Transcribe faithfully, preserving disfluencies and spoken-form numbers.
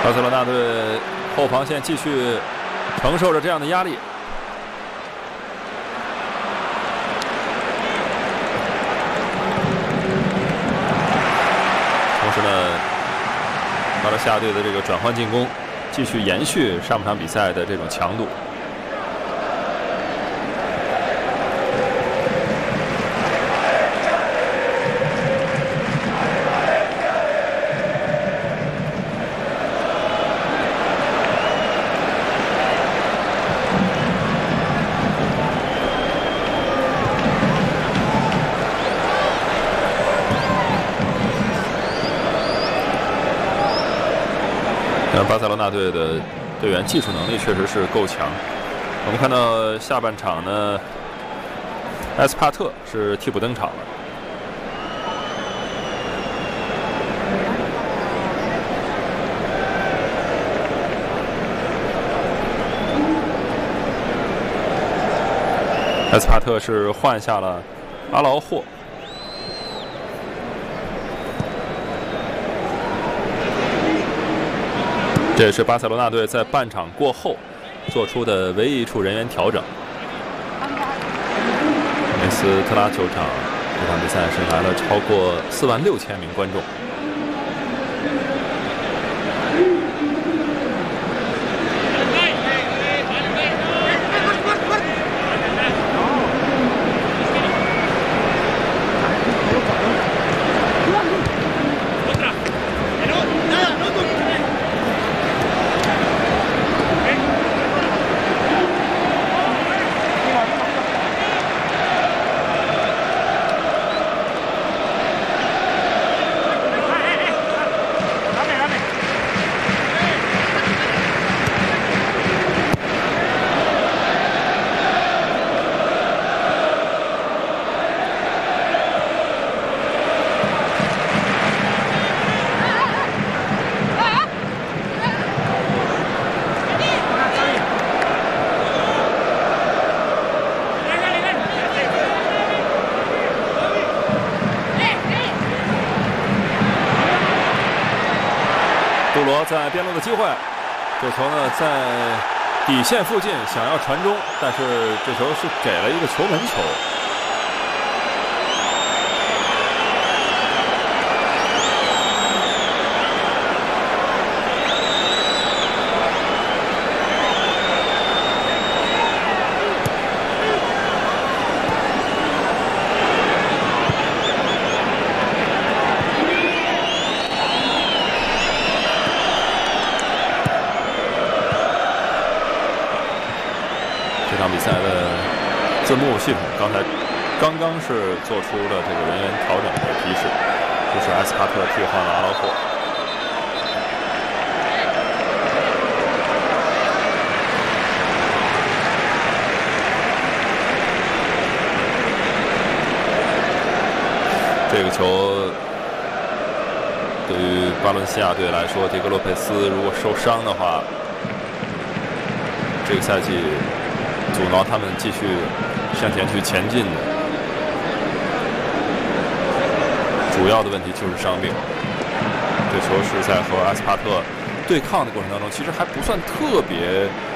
巴塞罗那队后防线继续承受着这样的压力。同时呢，巴勒西亚队的这个转换进攻继续延续上半场比赛的这种强度。 巴塞罗那队的队员技术能力确实是够强。我们看到下半场呢，埃斯帕特是替补登场了。埃斯帕特是换下了阿劳霍。 这也是巴塞罗那队在半场过后做出的唯一一处人员调整。梅斯特拉球场这场比赛是来了超过四万六千名观众。杜罗在边路的机会，这球呢在底线附近想要传中，但是这球是给了一个球门球。这场比赛的字幕系统刚才刚刚是做出了这个人员调整的提示，就是埃斯帕特替换了阿劳霍。这个球对于巴伦西亚队来说，迪格洛佩斯如果受伤的话，这个赛季。 阻挠他们继续向前去前进的主要的问题就是伤病。这球是在和埃斯帕特对抗的过程当中，其实还不算特别